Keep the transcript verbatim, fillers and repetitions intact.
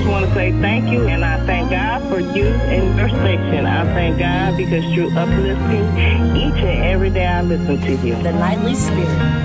just want to say thank you, and I thank God for you and your station. I thank God because you're uplifting each and every day I listen to you. The Nightly Spirit.